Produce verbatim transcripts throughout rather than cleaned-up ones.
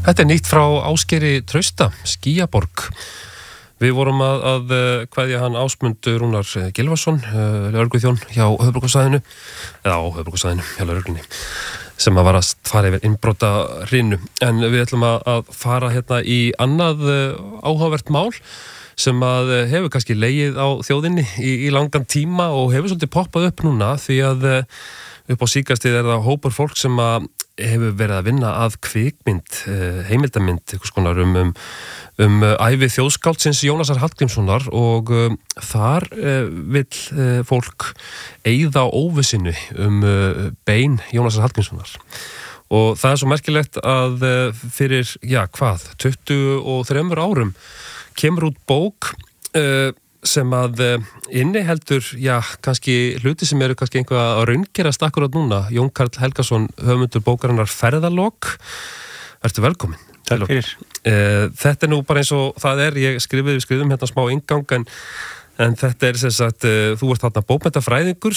Þetta er nýtt frá Ásgeiri Trausta, Skýjaborg. Við vorum að, að kveðja hann Ásmund Rúnar Gylfason, lögregluþjón hjá höfuðborgarsvæðinu, eða á höfuðborgarsvæðinu, hjá lögreglunni, sem að var að fara yfir innbrota hrinu. En við ætlum að, að fara hérna í annað áhugavert mál sem að hefur kannski legið á þjóðinni í, í langan tíma og hefur svolítið poppað upp núna því að upp á síkastið er það hópur fólk sem að hefur verið að vinna að kvikmynd, heimildamynd, einhvers konar um, um, um ævi þjóðskáldsins Jónasar Hallgrímssonar og um, þar uh, vill uh, fólk eyða óvissinu um uh, bein Jónasar Hallgrímssonar. Og það er svo merkilegt að uh, fyrir, já, hvað, tuttugu og þremur árum kemur út bók uh, sem að inniheldur, já, kannski hluti sem eru kannski einhvað að raungerast akkurat núna. Jón Karl Helgason, höfundur bókarinnar Ferðalok. Ertu velkomin. Takk fyrir. Þetta er nú bara eins og það er, ég skrifið, við skrifum hérna smá inngang, en, en þetta er sem sagt, þú ert þarna bókmenntafræðingur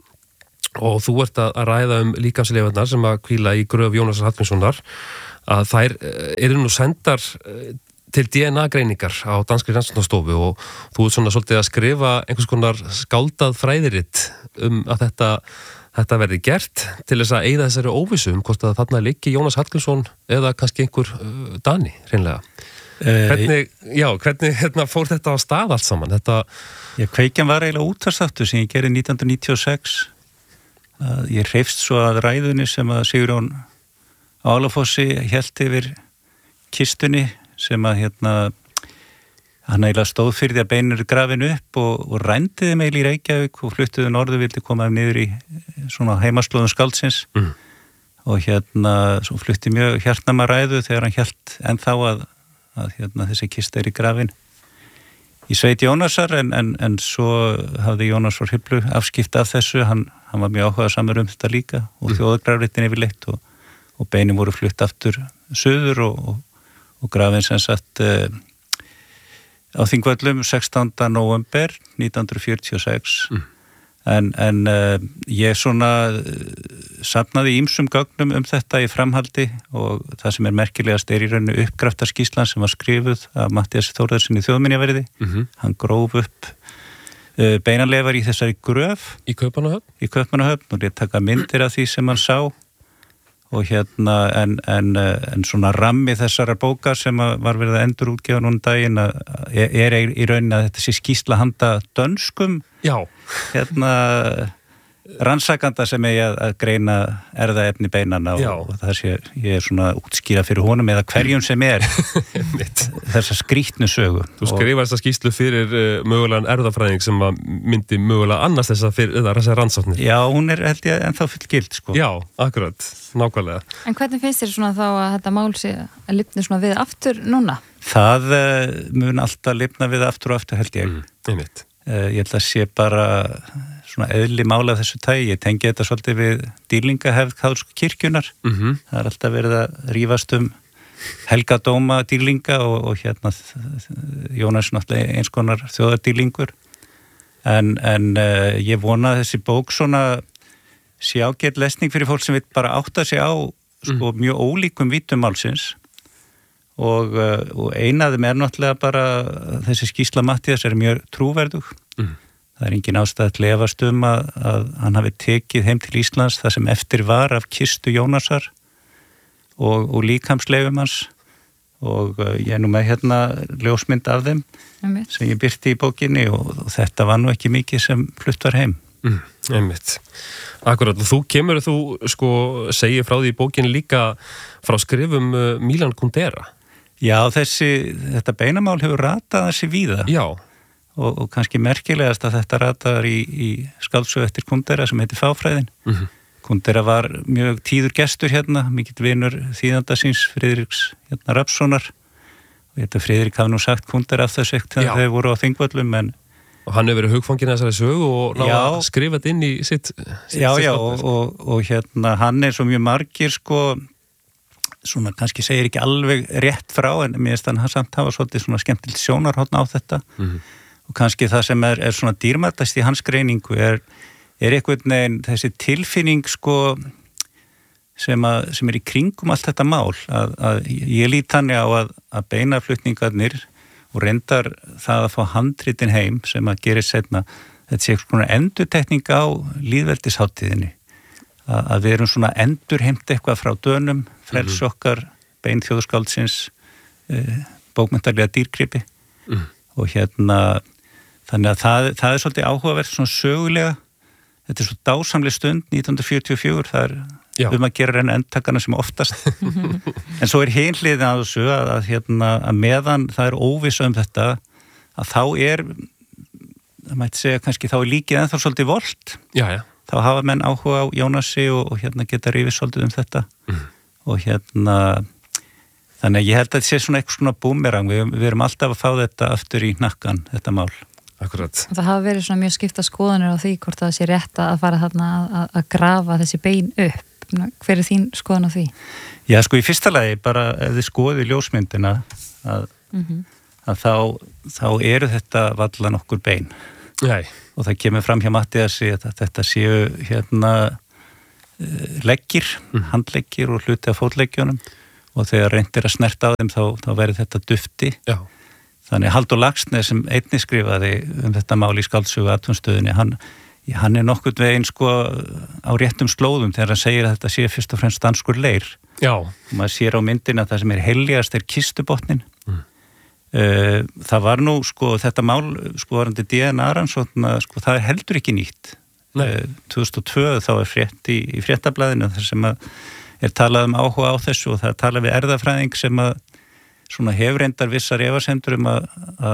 og þú ert að ræða um líkamsleifarnar sem að hvíla í gröf Jónasar Hallgrímssonar, að þær eru nú sendar til D N A-greiningar á Danskri rannsóknastofu og þú ert svona svolítið að skrifa einhvers konar skáldað fræðiritt um að þetta, þetta verði gert til þess að eyða þessari óvissu um hvort að þarna liggi Jónas Hallgrímsson eða kannski einhver uh, Dani, hreinlega. Uh, hvernig, já, hvernig hérna, fór þetta á stað allt saman? Þetta... Já, Kveikjan var eiginlega útvarpsþáttur sem ég gerði nítján hundruð níutíu og sex. Uh, ég hreifst svo að ræðunni sem að Sigurjón Álafossi hélt yfir kistunni sem að hérna hann eiginlega stóð fyrir því að beinin eru grafin upp og, og rændiði meil í Reykjavík og fluttuði norður, vildi koma niður í svona heimaslóðum skáldsins mm. og hérna svo flutti mjög hjartnama ræðu þegar hann hélt ennþá að, að hérna þessi kista er í grafin í sveit Jónasar en, en, en svo hafði Jónas var hyblu afskipt af þessu, hann, hann var mjög áhugasamur um þetta líka og mm. þjóðargrafritin yfirleitt og, og beinin voru flutt aftur suður og, og og grafin sem sagt uh, á Þingvöllum sextánda nóvember nítján hundruð fjörutíu og sex mm. en, en uh, ég svona uh, safnaði ýmsum gögnum um þetta í framhaldi og það sem er merkilegast er í rauninu uppgraftarskýrslan sem var skrifuð af Matthíasi Þórðarsyni þjóðminjaverði mm-hmm. hann gróf upp uh, beinaleifar í þessari gröf í Kaupmannahöfn í Kaupmannahöfn og ég taka myndir af því sem hann sá og hérna en, en, en svona rammi þessara bókar sem var verið að endur útgefa núna daginn að, er, er í rauninni að þetta sé skýrsla handa dönskum Já. hérna rannsakanda sem eigi að, að greina erfðaefni beinana og, og það sé ég er svona útskýra fyrir honum eða hverjum sem er þessa skrýtnu sögu. Þú skrifar þessa skýrslu fyrir uh, mögulegan erfðafræðing sem að myndi mögulega annars þessa fyrir þessa rannsóknir. Já, hún er held ég ennþá fullgild sko. Já, akkurat, nákvæmlega. En hvernig finnst þér svona þá að þetta mál sé að lifna svona við aftur núna? Það uh, mun alltaf lifna við aftur og aftur held ég. Mm, einmitt. Uh, ég held að sé bara svona eðli mála þessu tægi. Ég tengi þetta svolítið við dýrlingahefð kaþólsku kirkjunnar. Mm-hmm. Það er alltaf verið að rífast um helgadóma dýrlinga og, og hérna Jónas náttúrulega eins konar þjóðardýrlingur. En, en uh, ég vona að þessi bók svona sé ágæt lesning fyrir fólk sem vil bara átta sig á sko, mm. mjög ólíkum vítum málsins. Og, og einaðum er náttúrulega bara þessi skýrsla Matthías er mjög trúverðug. Mm. Það er engin ástæða til að efast um að, að hann hafi tekið heim til Íslands það sem eftir var af kistu Jónasar og, og líkamsleifum hans og ég er nú með hérna ljósmynd af þeim Einmitt. Sem ég birti í bókinni og, og þetta var nú ekki mikið sem flutt var heim. Mm, einmitt. Akkurat, og þú kemur þú sko segir frá því í bókinni líka frá skrifum uh, Milan Kundera. Já, þessi, þetta beinamál hefur ratað þessi víða. Já. Og, og kannski merkilegast að þetta rataðar í, í skáldsögu eftir Kundera sem heitir Fáfræðin. Mm-hmm. Kundera var mjög tíður gestur hérna, mikill vinur þýðanda síns Friðriks hérna Rafnssonar. Og þetta Friðrik hafði nú sagt Kundera af þessu ekkert þegar þeir voru á Þingvöllum, en og hann hefur verið hugfanginn þessari sögu og náða að skrifa þetta inn í sitt, sitt Já, sitt já, og, og, og hérna hann er svo mjög margir sko svona kannski segir ekki alveg rétt frá en mér finnst hann samt hafa svolítið svona skemmtilegt sjónarhorn á þetta. Mm-hmm. Og kannski það sem er, er svona dýrmætast í hans greiningu er, er einhvern veginn þessi tilfinning sko sem, að, sem er í kringum allt þetta mál að, að ég lít þannig á að, að beinaflutningarnir og reyndar það að fá handritin heim sem að gera setna, þetta sé svona endurtekning á lýðveldisháttíðinni að, að við erum svona endurheimt eitthvað frá dönum, frelsi okkar, bein þjóðskáldsins, e, bókmenntarlega dýrgripi mm. og hérna þannig að það, það er svolítið áhugavert svona sögulega, þetta er svo dásamleg stund nítján hundruð fjörutíu og fjögur, það er Já. um að gera reyna endtakana sem oftast en svo er hinliðin að þessu að, að, hérna, að meðan það er óvissa um þetta að þá er það mætti segja kannski þá er líkið ennþá svolítið volt já, já. Þá hafa menn áhuga á Jónasi og, og hérna geta rifið svolítið um þetta mm. og hérna þannig að ég held að þetta sé svona eitthvað svona búmerang, við, við erum alltaf að fá þetta aftur í hnakkan, þetta mál. Akkurat. Það hafa verið svona mjög skipta skoðanir á því hvort það sé rétt að fara þarna að, að grafa þessi bein upp. Hver er þín skoðan á því? Já, sko í fyrsta lagi bara ef þið skoðu ljósmyndina að, mm-hmm. að þá, þá eru þetta varla nokkur bein. Nei. Og það kemur fram hjá Matthíasi að þetta séu hérna leggir, mm. handleggir og hluti af fótleggjónum og þegar reyndir að snerta á þeim þá, þá verður þetta dufti. Já. Þannig Halldór Laxness sem einnig skrifaði um þetta mál í skáldsögu atvinnustöðinni, hann, hann er nokkurn veginn sko á réttum slóðum þegar hann segir að þetta sé fyrst og fremst danskur leir. Já. Og maður sér á myndina að það sem er heiligast er kistubotnin. Mm. Það var nú sko þetta mál sko varandi D N A-rannsókn sko það er heldur ekki nýtt. Nei. tvö þúsund og tvö þá er frétt í, í fréttablaðinu þar sem að er talað um áhuga á þessu og það er talað við erðafræðing sem að svona hefur reyndar vissar efasemdur um að, að